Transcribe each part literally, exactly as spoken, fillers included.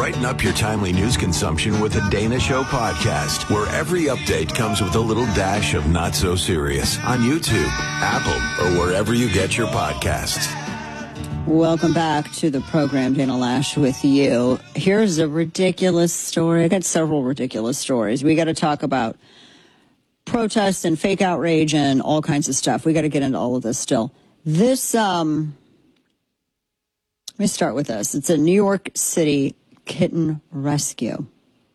Brighten up your timely news consumption with the Dana Show podcast, where every update comes with a little dash of not so serious on YouTube, Apple, or wherever you get your podcasts. Welcome back to the program, Dana Lash with you. Here's a ridiculous story. I got several ridiculous stories. We got to talk about protests and fake outrage and all kinds of stuff. We got to get into all of this still. This, um, let me start with this. It's a New York City kitten rescue.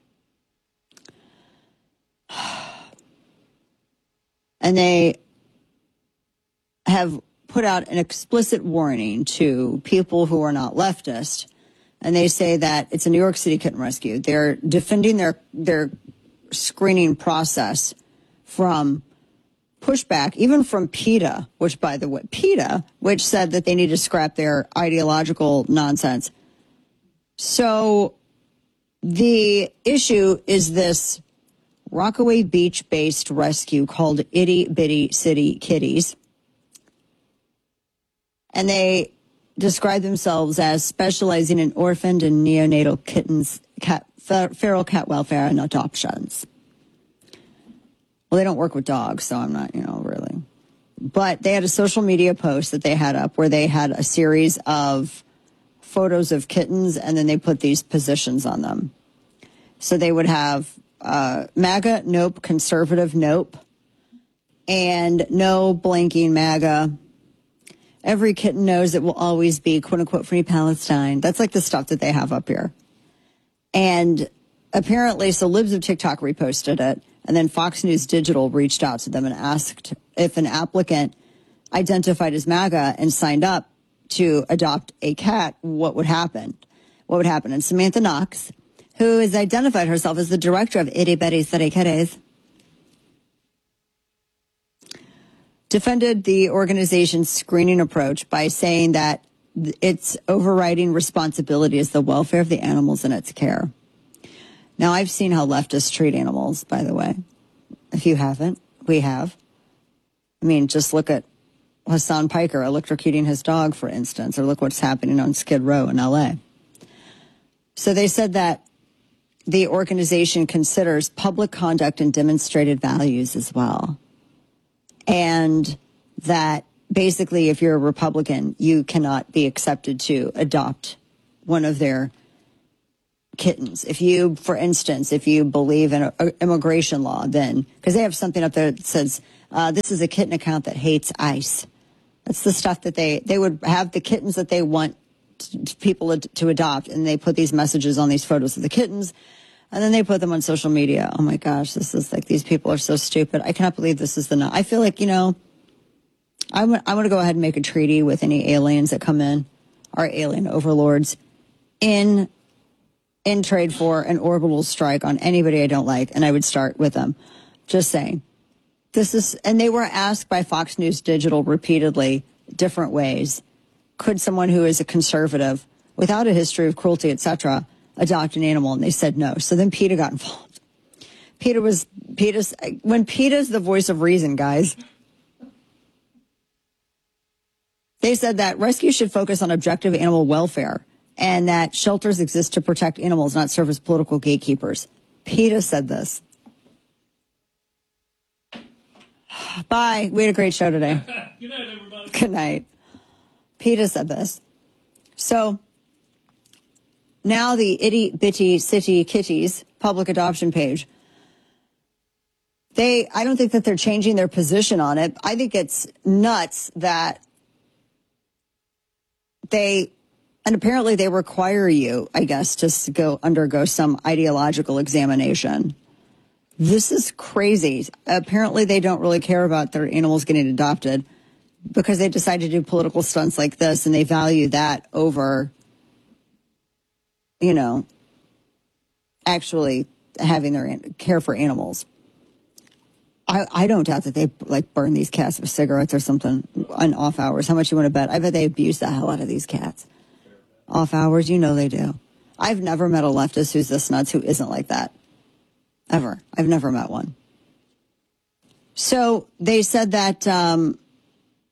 And they have put out an explicit warning to people who are not leftist. And they say that it's a New York City kitten rescue. They're defending their, their screening process from pushback, even from PETA, which, by the way, PETA, which said that they need to scrap their ideological nonsense. So the issue is this Rockaway Beach-based rescue called Itty Bitty City Kitties. And they describe themselves as specializing in orphaned and neonatal kittens, cat, feral cat welfare, and adoptions. Well, they don't work with dogs, so I'm not, you know, really. But they had a social media post that they had up where they had a series of photos of kittens, and then they put these positions on them. So they would have uh, MAGA, nope, conservative, nope, and no blinking MAGA. Every kitten knows it will always be, quote unquote, free Palestine. That's like the stuff that they have up here. And apparently, so Libs of TikTok reposted it, and then Fox News Digital reached out to them and asked if an applicant identified as MAGA and signed up to adopt a cat, what would happen? What would happen? And Samantha Knox, who has identified herself as the director of Itty Bitty City Kitties, defended the organization's screening approach by saying that its overriding responsibility is the welfare of the animals in its care. Now, I've seen how leftists treat animals, by the way. If you haven't, we have. I mean, just look at Hassan Piker electrocuting his dog, for instance, or look what's happening on Skid Row in L A. So they said that the organization considers public conduct and demonstrated values as well. And that basically, if you're a Republican, you cannot be accepted to adopt one of their kittens. If you, for instance, if you believe in a, a immigration law, then, because they have something up there that says, uh, this is a kitten account that hates ICE. That's the stuff that they, they would have the kittens that they want to, people to adopt, and they put these messages on these photos of the kittens, and then they put them on social media. Oh my gosh, this is like, these people are so stupid. I cannot believe this is the, I feel like, you know, I want, I want to go ahead and make a treaty with any aliens that come in, our alien overlords, in in trade for an orbital strike on anybody I don't like, and I would start with them. Just saying. This is, and they were asked by Fox News Digital repeatedly, different ways, could someone who is a conservative, without a history of cruelty, et cetera, adopt an animal? And they said no. So then PETA got involved. PETA was, PETA's, when PETA's the voice of reason, guys. They said that rescue should focus on objective animal welfare, and that shelters exist to protect animals, not serve as political gatekeepers. PETA said this. Bye. We had a great show today. Good night, everybody. Good night. PETA said this. So now the Itty Bitty City Kitties public adoption page, they, I don't think that they're changing their position on it. I think it's nuts that they, and apparently they require you, I guess, to go undergo some ideological examination. This is crazy. Apparently they don't really care about their animals getting adopted because they decide to do political stunts like this, and they value that over, you know, actually having their care for animals. I, I don't doubt that they like burn these cats with cigarettes or something on off hours. How much you want to bet? I bet they abuse the hell out of these cats. Off hours, you know they do. I've never met a leftist who's this nuts who isn't like that. Ever. I've never met one. So they said that um,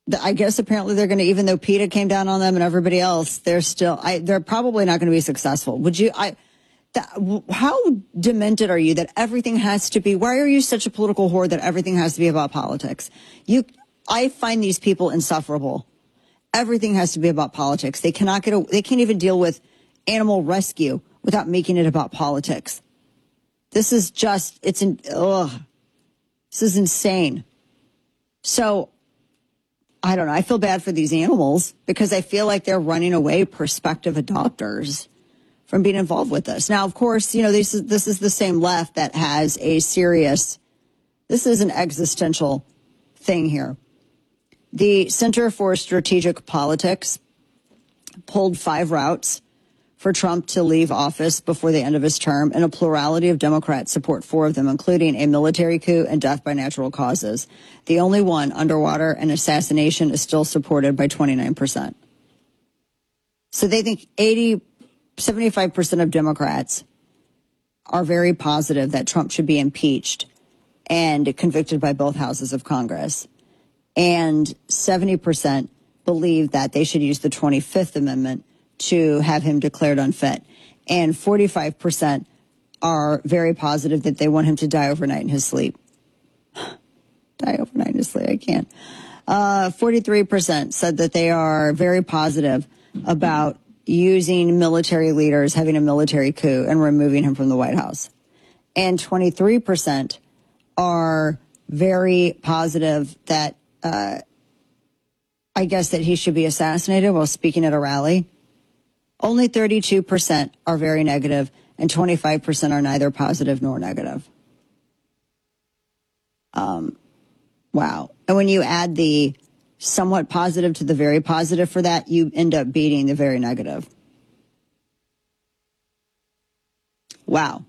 I guess apparently they're going to, even though PETA came down on them and everybody else, they're still, I, they're probably not going to be successful. Would you, I, the, how demented are you that everything has to be, why are you such a political whore that everything has to be about politics? You, I find these people insufferable. Everything has to be about politics. They cannot get, a, they can't even deal with animal rescue without making it about politics. This is just, it's an, ugh. This is insane. So, I don't know. I feel bad for these animals because I feel like they're running away prospective adopters from being involved with this. Now, of course, you know, this is, this is the same left that has a serious, this is an existential thing here. The Center for Strategic Politics pulled five routes for Trump to leave office before the end of his term, and a plurality of Democrats support four of them, including a military coup and death by natural causes. The only one, underwater and assassination, is still supported by twenty-nine percent. So they think eighty, seventy-five percent of Democrats are very positive that Trump should be impeached and convicted by both houses of Congress. And seventy percent believe that they should use the twenty-fifth Amendment to have him declared unfit. And forty-five percent are very positive that they want him to die overnight in his sleep. Die overnight in his sleep, I can't. Uh, forty-three percent said that they are very positive about using military leaders, having a military coup, and removing him from the White House. And twenty-three percent are very positive that, uh, I guess that he should be assassinated while speaking at a rally. Only thirty-two percent are very negative, and twenty-five percent are neither positive nor negative. Um, wow. And when you add the somewhat positive to the very positive for that, you end up beating the very negative. Wow.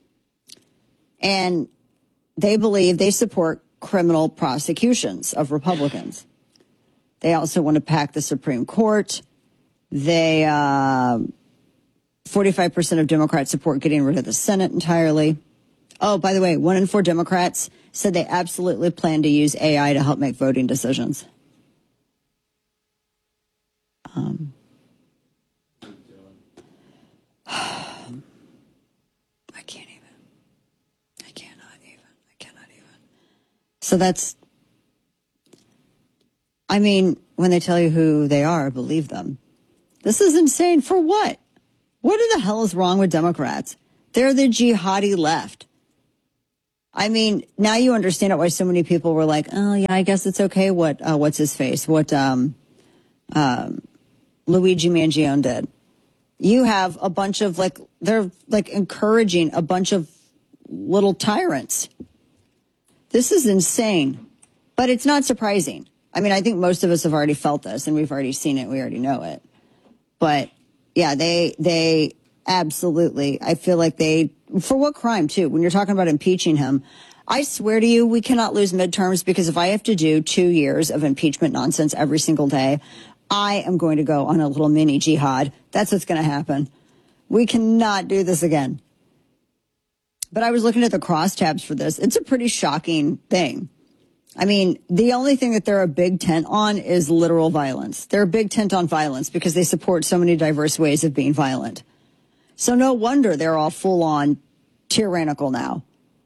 And they believe they support criminal prosecutions of Republicans. They also want to pack the Supreme Court. They, uh, forty-five percent of Democrats support getting rid of the Senate entirely. Oh, by the way, one in four Democrats said they absolutely plan to use A I to help make voting decisions. Um, I can't even. I cannot even. I cannot even. So that's, I mean, when they tell you who they are, believe them. This is insane. For what? What the hell is wrong with Democrats? They're the jihadi left. I mean, now you understand why so many people were like, oh, yeah, I guess it's okay what, uh, what's his face, what um, um, Luigi Mangione did. You have a bunch of, like, they're, like, encouraging a bunch of little tyrants. This is insane. But it's not surprising. I mean, I think most of us have already felt this, and we've already seen it. We already know it. But, yeah, they they absolutely, I feel like they, for what crime, too? When you're talking about impeaching him, I swear to you, we cannot lose midterms, because if I have to do two years of impeachment nonsense every single day, I am going to go on a little mini jihad. That's what's going to happen. We cannot do this again. But I was looking at the crosstabs for this. It's a pretty shocking thing. I mean, the only thing that they're a big tent on is literal violence. They're a big tent on violence because they support so many diverse ways of being violent. So no wonder they're all full on tyrannical now.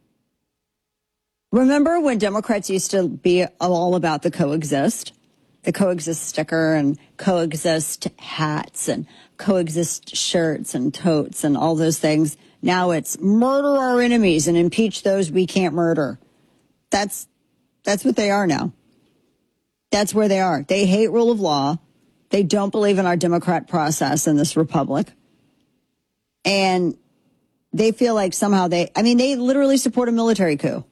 Remember when Democrats used to be all about the coexist? The coexist sticker and coexist hats and coexist shirts and totes and all those things. Now it's murder our enemies and impeach those we can't murder. That's That's what they are now. That's where they are. They hate rule of law. They don't believe in our democrat process in this republic. And they feel like somehow they, I mean, they literally support a military coup.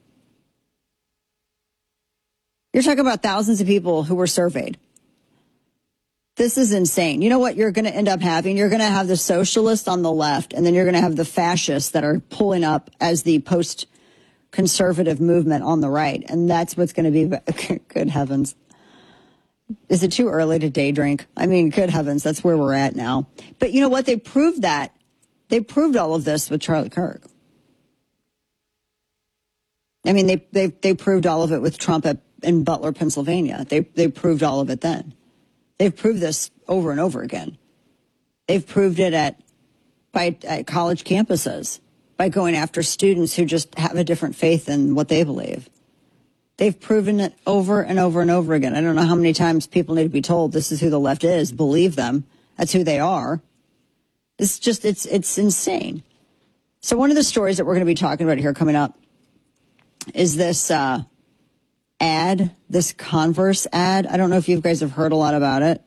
You're talking about thousands of people who were surveyed. This is insane. You know what you're going to end up having? You're going to have the socialists on the left, and then you're going to have the fascists that are pulling up as the post conservative movement on the right. And that's what's going to be, good heavens. Is it too early to day drink? I mean, good heavens, that's where we're at now. But you know what? They proved that. They proved all of this with Charlie Kirk. I mean, they they they proved all of it with Trump at in Butler, Pennsylvania. They they proved all of it then. They've proved this over and over again. They've proved it at by at college campuses by going after students who just have a different faith than what they believe. They've proven it over and over and over again. I don't know how many times people need to be told this is who the left is. Believe them. That's who they are. It's just, it's it's insane. So one of the stories that we're going to be talking about here coming up is this uh, ad, this Converse ad. I don't know if you guys have heard a lot about it.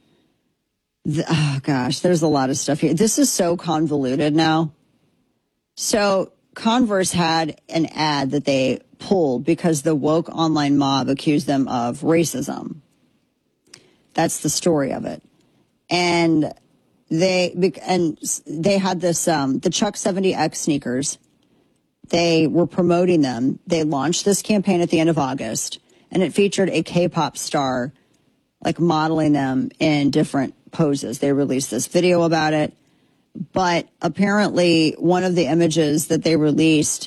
The, oh, gosh, there's a lot of stuff here. This is so convoluted now. So Converse had an ad that they pulled because the woke online mob accused them of racism. That's the story of it. And they and they had this um, the Chuck seventy X sneakers. They were promoting them. They launched this campaign at the end of August, and it featured a K-pop star, like modeling them in different poses. They released this video about it, but apparently one of the images that they released,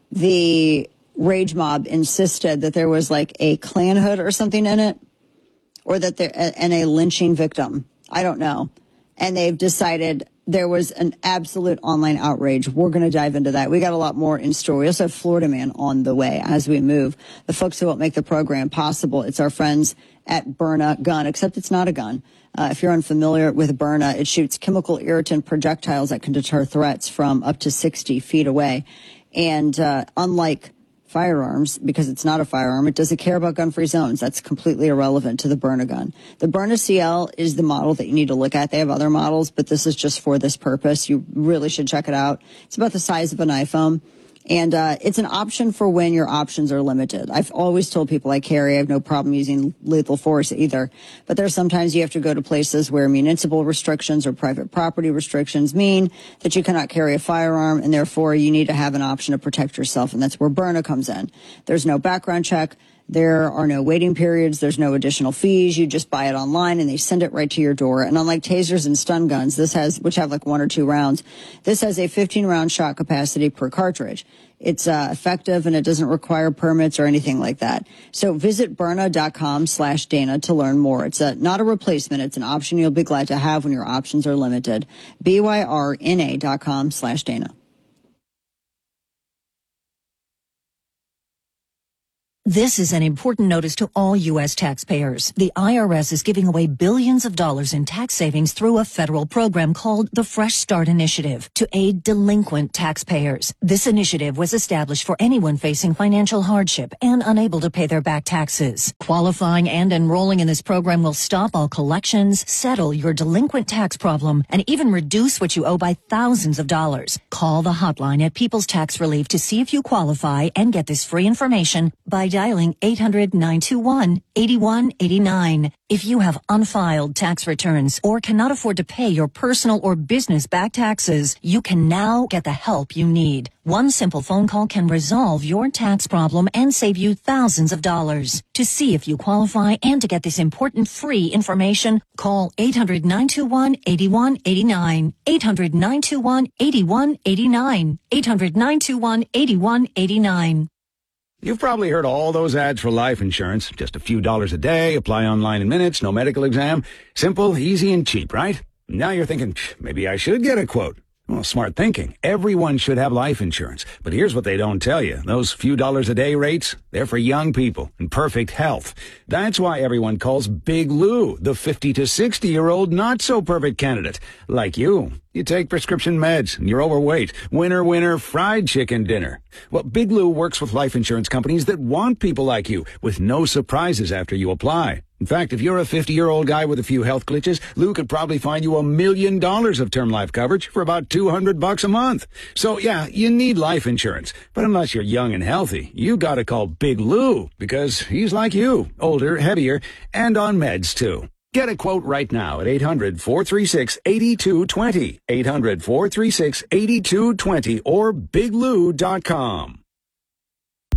the Rage Mob insisted that there was like a Klan hood or something in it, or that there and a lynching victim. I don't know. And they've decided there was an absolute online outrage. We're going to dive into that. We got a lot more in store. We also have Florida Man on the way as we move. The folks who help make the program possible, it's our friends at Byrna Gun, except it's not a gun. Uh, if you're unfamiliar with Byrna, it shoots chemical irritant projectiles that can deter threats from up to sixty feet away. And uh, unlike firearms, because it's not a firearm, it doesn't care about gun-free zones. That's completely irrelevant to the Byrna gun. The Byrna C L is the model that you need to look at. They have other models, but this is just for this purpose. You really should check it out. It's about the size of an iPhone. And uh, it's an option for when your options are limited. I've always told people I carry. I have no problem using lethal force either. But there's sometimes you have to go to places where municipal restrictions or private property restrictions mean that you cannot carry a firearm, and therefore you need to have an option to protect yourself. And that's where Byrna comes in. There's no background check. There are no waiting periods. There's no additional fees. You just buy it online and they send it right to your door. And unlike tasers and stun guns, this has, which have like one or two rounds, this has a fifteen round shot capacity per cartridge. It's uh, effective and it doesn't require permits or anything like that. So visit Byrna.com slash Dana to learn more. It's a, not a replacement. It's an option you'll be glad to have when your options are limited. B Y R N A dot com slash Dana. This is an important notice to all U S taxpayers. The I R S is giving away billions of dollars in tax savings through a federal program called the Fresh Start Initiative to aid delinquent taxpayers. This initiative was established for anyone facing financial hardship and unable to pay their back taxes. Qualifying and enrolling in this program will stop all collections, settle your delinquent tax problem, and even reduce what you owe by thousands of dollars. Call the hotline at People's Tax Relief to see if you qualify and get this free information by dialing eight hundred, nine two one, eight one eight nine. If you have unfiled tax returns or cannot afford to pay your personal or business back taxes, you can now get the help you need. One simple phone call can resolve your tax problem and save you thousands of dollars. To see if you qualify and to get this important free information, call eight hundred, nine two one, eight one eight nine. eight hundred, nine two one, eight one eight nine. eight hundred, nine two one, eight one eight nine. You've probably heard all those ads for life insurance. Just a few dollars a day, apply online in minutes, no medical exam. Simple, easy, and cheap, right? Now you're thinking, maybe I should get a quote. Well, smart thinking. Everyone should have life insurance. But here's what they don't tell you. Those few dollars a day rates, they're for young people in perfect health. That's why everyone calls Big Lou the fifty to sixty-year-old not-so-perfect candidate. Like you. You take prescription meds, and you're overweight. Winner, winner, fried chicken dinner. Well, Big Lou works with life insurance companies that want people like you, with no surprises after you apply. In fact, if you're a fifty-year-old guy with a few health glitches, Lou could probably find you a million dollars of term life coverage for about two hundred bucks a month. So, yeah, you need life insurance. But unless you're young and healthy, you gotta call Big Lou, because he's like you, older, heavier, and on meds, too. Get a quote right now at eight hundred, four three six, eight two two zero, eight hundred, four three six, eight two two zero, or big lou dot com.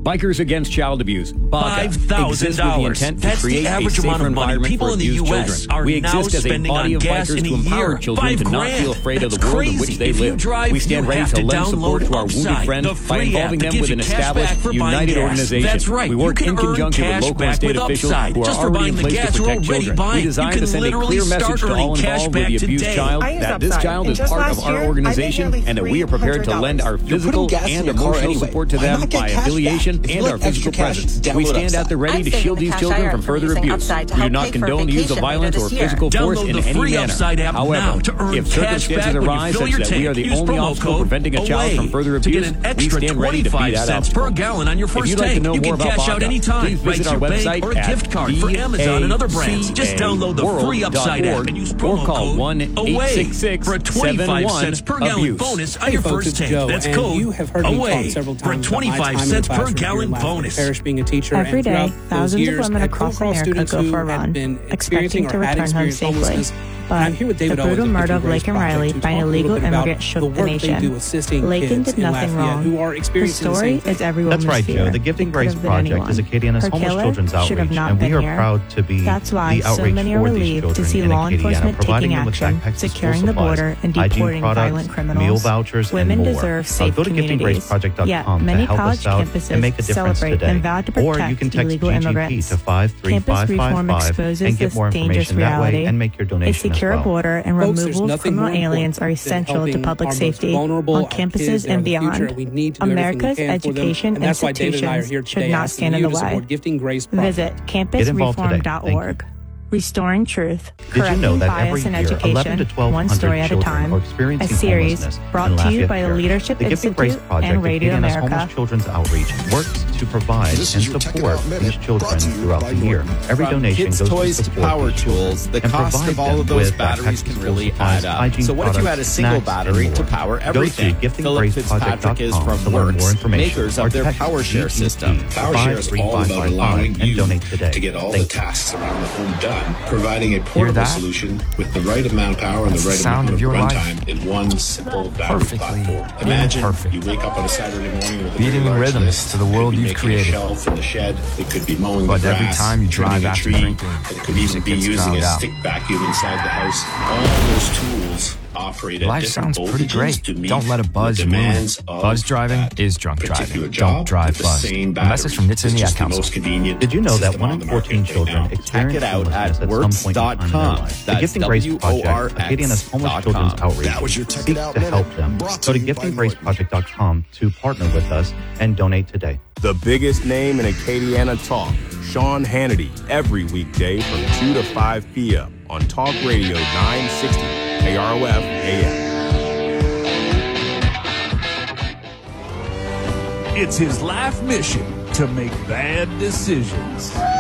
Bikers Against Child Abuse, five thousand dollars. That's the average amount of money people in the U S are we now exist as a spending body on of gas bikers in a to empower year. children Five to not grand. feel afraid That's of the world crazy. in which they if live. You drive, we stand you ready have to to lend support to our wounded Upside, friend the by free involving app that them gives with you an cash established, back for buying united gas. organization. That's right. We work you in can conjunction earn with cash local and back state with officials Upside. who are Just for already buying in the place gas to you're protect already children. buying. We desire You to can send a literally clear start message to earning all cash involved back with the abused today. child that this child is part of our organization and that we are prepared to lend our physical and emotional support to them by affiliation and our physical presence. We stand out there ready to shield these children from further abuse. We do not condone the use of violence or physical force in any manner. However, if circumstances arise such that we are the only obstacle preventing a child from further abuse, we stand ready to be that obstacle. Per gallon on your first if you'd like to know you more can about cash out Baka, anytime. please visit our website or a at gift card for Amazon and other brands. Just download the free Upside app and use promo or call code one eight six six for a twenty-five cents per gallon bonus on hey your folks, first tank. Joe, That's and code you have heard me away talk several for a times about my twenty-five time in cents the per classroom here gallon in Lafayette bonus. Parish being a teacher. Every and day, throughout those thousands of years, women I across co-cross America students go who for a had run, been expecting experiencing to or had return home experienced safely. homelessness. And I'm But here with David the Owens brutal of murder Gifting of Grace Laken Project Riley to by an talk a little illegal bit about immigrant shook the the work they do nation. assisting Laken kids did in nothing Lafayette wrong. who are Her experiencing the story same thing. is every woman's That's right, fear. Joe. The Gifting It could Grace have been Project anyone. is Acadiana's Her homeless killer children's should have outreach, not and we been are here. proud to be That's why the so outreach many are for these relieved to children see in law Acadiana, enforcement providing taking them with action, backpacks and school securing the supplies, border, and hygiene deporting products, violent criminals. meal vouchers, Women and more. deserve Uh, safe go to gifting grace communities. project dot com Yet, many to help college us out campuses and make a difference celebrate today. and vow to Or protect you can text illegal G G P immigrants. to five three Campus five five reform five exposes and get this more dangerous information that way reality. and make your A donation as secure well. border and Folks, there's removal of nothing criminal more aliens are important essential than to helping public our most safety vulnerable, on our kids campuses that are and the future, beyond. and we need to do everything we America's can for them. education And that's why David and I are institutions here should today not asking stand in you the to support way. Gifting Grace Project. Visit campus Get involved reform today. dot Thank you. org. Restoring Truth, Did you correcting know that bias every in year, education, eleven to twelve one hundred story at a children time, are a experiencing series homelessness brought in to you Lafayette by the Parish. Leadership The Gifting Grace Institute Project, and Radio Acadiana's America. Homeless Children's Outreach, works to provide This and is your Tech It support Out Minute, these children brought to you throughout by the year. Norton. Every From donation kids' goes toys to to support power these children tools, the and cost provide of all of them those with batteries backpacks, can school really supplies, add up. hygiene So what if you had a products, single snacks, and battery more. to power Go everything? to gifting Philip grace Fitzpatrick project is dot com from to learn more Works, information. makers Or of their text power share G G P system. to PowerShare is all about allowing and you donate today. to get all Thank the you. tasks around the home done, providing a portable solution with the right amount of power and That's the right the sound amount of of your runtime life. in one simple battery Perfectly platform. Imagine imperfect. you wake up on a Saturday morning with a Beating very large rhythms list. to the world It could be you've making a created. shelf in the shed. It could be mowing But the every grass, time you drive trimming a after tree. drinking, It the could even music be gets using a drowned out. stick vacuum inside the house. All those tools operate at Life different sounds pretty voltages great. to meet Don't let a buzz the ruin demands it. of Buzz driving that is drunk particular driving. job Don't drive with the buzzed. same A message from battery. Nitz It's India just the Council. most convenient Did you know that system one on in the fourteen market right children now. experience Check it out homelessness at at some works point in dot time in com. their life? The That's Gifting Grace W O Project, R X Acadiana's Homeless dot Children's com. Outreach, That was your Tech It seeks Out to help Minute, them. brought to Go to you by gifting grace project dot com to partner with us and donate today. The biggest name in Acadiana talk, Sean Hannity, every weekday from two to five p.m. on Talk Radio nine sixty K R O F A M. It's his life mission to make bad decisions.